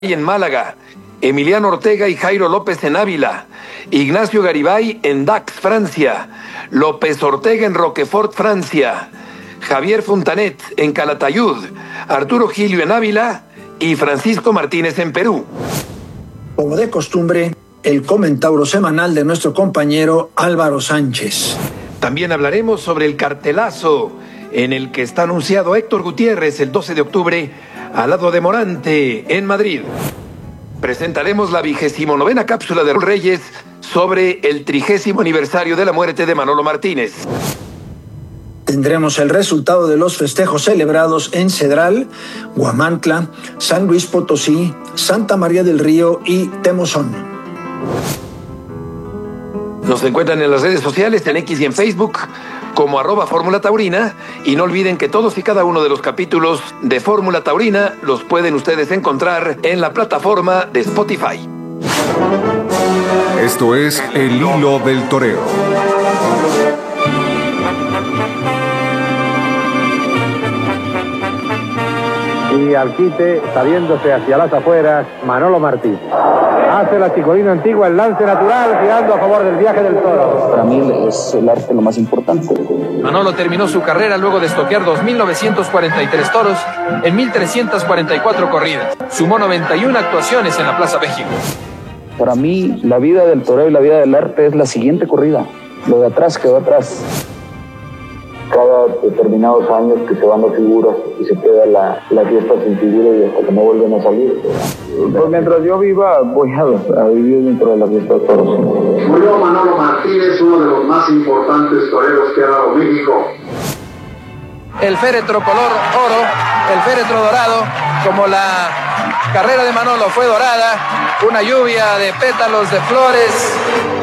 en Málaga, Emiliano Ortega y Jairo López en Ávila, Ignacio Garibay en Dax, Francia, López Ortega en Roquefort, Francia, Javier Fontanet en Calatayud, Arturo Gilio en Ávila y Francisco Martínez en Perú. Como de costumbre, el comentario semanal de nuestro compañero Álvaro Sánchez. También hablaremos sobre el cartelazo en el que está anunciado Héctor Gutiérrez el 12 de octubre al lado de Morante en Madrid. Presentaremos la 29ª cápsula de Reyes sobre el 30º aniversario de la muerte de Manolo Martínez. Tendremos el resultado de los festejos celebrados en Cedral, Huamantla, San Luis Potosí, Santa María del Río y Temozón. Nos encuentran en las redes sociales, en X y en Facebook, como @Fórmula Taurina, y no olviden que todos y cada uno de los capítulos de Fórmula Taurina los pueden ustedes encontrar en la plataforma de Spotify. Esto es El Hilo del Toreo. Y al quite, saliéndose hacia las afueras, Manolo Martínez. Hace la chicolina antigua el lance natural, girando a favor del viaje del toro. Para mí es el arte lo más importante. Manolo terminó su carrera luego de estoquear 2.943 toros en 1.344 corridas. Sumó 91 actuaciones en la Plaza México. Para mí, la vida del toreo y la vida del arte es la siguiente corrida. Lo de atrás quedó atrás. Cada determinados años que se van las figuras y se queda la fiesta sin figuras y hasta que no vuelven a salir. Pues mientras yo viva, voy a vivir dentro de la fiesta de toros. Murió Manolo Martínez, uno de los más importantes toreros que ha dado México. El féretro color oro, el féretro dorado, como la carrera de Manolo fue dorada, una lluvia de pétalos de flores.